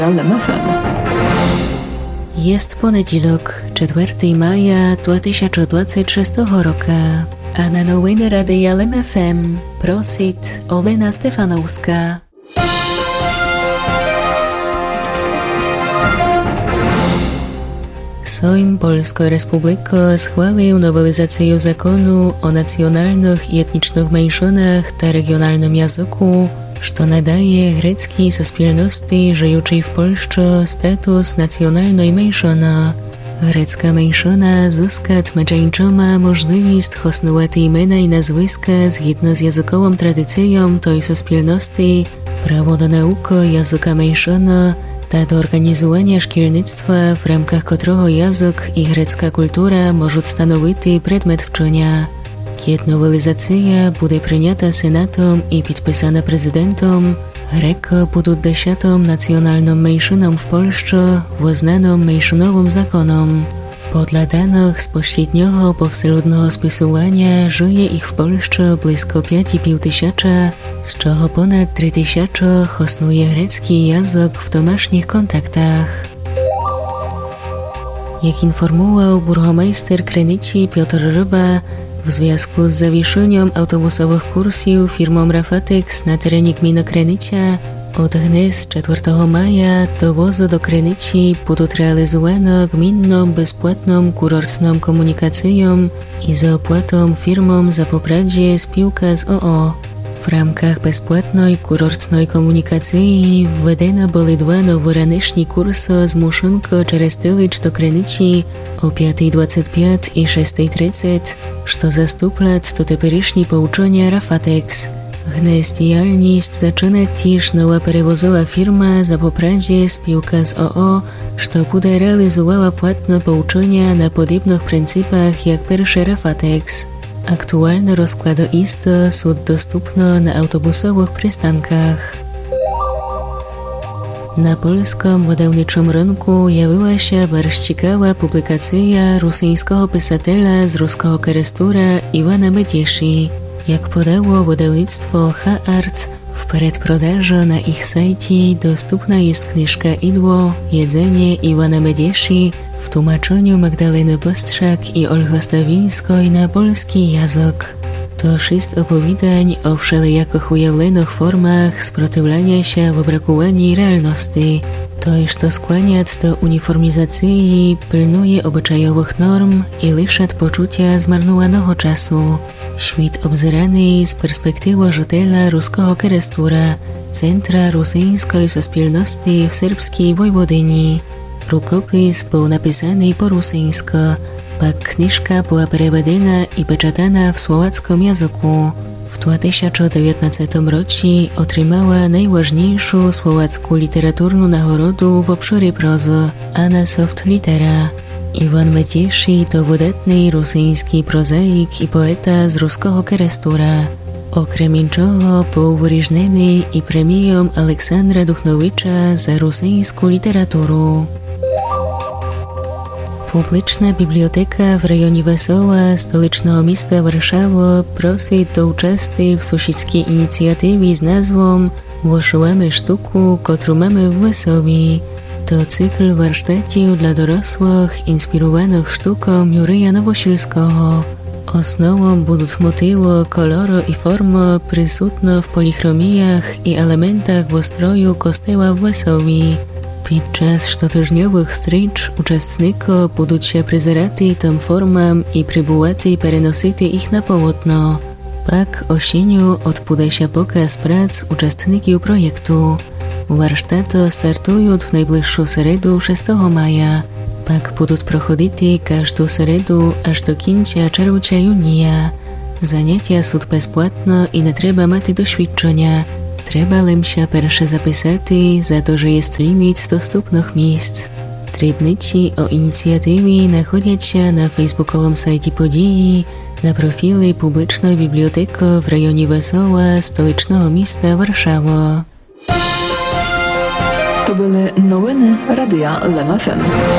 LMFM. Jest poniedziałek, 4 maja 2026 roku, a na nowiny Radia LMFM prosi Olena Stefanowska. Sejm Polskiej Republiki schwalił nowelizację zakonu o nacjonalnych i etnicznych mniejszościach ta regionalnym języku, co nadaje greckiej społeczności żyjącej w Polsce status nacjonalnej mniejszości. Grecka mniejszość zyska tmaczeńczoma możliwość hosnować imiona i nazwiska zgodnie z językową tradycją tej społeczności, prawo do nauki języka mniejszości, do organizowania szkolnictwa, w ramkach którego język i grecka kultura mogą stanowić przedmiot uczenia. Kiedy nowelizacja będzie przyjęta Senatem i podpisana prezydentem, Greki będą 10. nacjonalną mniejszoną w Polsce uznaną mniejszynowym zakonem. Podle danych z pośredniego powszechnego spisywania żyje ich w Polsce blisko 5,5 tysiąca, z czego ponad 3 tysiące hosnuje grecki język w domasznych kontaktach. Jak informował burgomeister Krynicy Piotr Ryba, w związku z zawieszeniem autobusowych kursów firmą Rafatex na terenie gminy Krynica, od dnes 4 maja dowozy do Krynicy będą realizowane gminną bezpłatną kurortną komunikacją i za opłatą firmom za popradzie spółka z OO. W ramkach bezpłatnej kurortnej komunikacji wwedene były 2 noworanyczne kursy z Muszynki przez Tylicz do Krynicy o 5:25 i 6:30, co zastupla do teperycznie pouczenia Rafatex. Dnes działalność zaczyna też nowa przewozowa firma za popradzie spółka z OO, co będzie realizowała płatne pouczenia na podobnych pryncypach jak pierwszy Rafatex. Aktualne rozkłady isty są dostępne na autobusowych przystankach. Na polskim wydawniczym rynku jawiła się bardzo ciekawa publikacja rosyjskiego pisatela z ruskiego Kerestura Iwana Bedieszy. Jak podało wydawnictwo H-Art, w przedprzedaży na ich sajcie dostępna jest książka Idło, jedzenie Iwana Bedieszy w tłumaczeniu Magdaleny Bystrzak i Olgi Stawińskiej na polski język. To jest opowiadań o wszelijakich ujawionych formach sprzeciwiania się wybrakowaniu realności. To, co skłania do uniformizacji, pilnuje obyczajowych norm i liszy poczucia zmarnowanego czasu. Świat obzerany z perspektywy życiela ruskiego Kerestura, centra rosyjskiej społeczności w serbskiej Wojwodyni. Rukopis był napisany po rosyjsku, pak książka była przewodzona i peczatana w słowackim języku. W 2019 roku otrzymała najważniejszą słowacką literaturną nagrodę w obszarze prozy Anna Soft Litera. Iwan Bedieszy to wydatny rosyjski prozaik i poeta z ruskiego Kerestura. Okrem czego był wyróżniony i premią Aleksandra Duchnowicza za rosyjską literaturę. Publiczna biblioteka w rejonie Wesoła stołecznego miasta Warszawy prosi do uczestnicy w sąsiedzkiej inicjatywie z nazwą Włoszyłamy sztuku, którą mamy w Wesołie. To cykl warsztatów dla dorosłych inspirowanych sztuką Jurija Nowosilskiego. Osnową będą motywy, kolory i formy przysutne w polichromijach i elementach w ustroju kościoła w Wesołie. Podczas cotygodniowych wstycz uczestnicy będą się przyzerati tym formom i próbować przenosić ich na polotno. Pak osieniu odbędzie się pokaz prac uczestników projektu. Warsztaty startują w najbliższą środę 6 maja. Pak będą prochodzić każdą środę aż do końca czerwca-junia. Zajęcia są bezpłatne i nie trzeba mieć doświadczenia. Trzeba lim się pierwsze zapisać, za to, że jest limit dostępnych miejsc. Drobnicy o inicjatywie znajdują się na facebookowym sajcie podії, na profilu Publicznej Biblioteki w rejonie Wesoła stołecznego miasta Warszawa. To były nowiny Radia LMFM.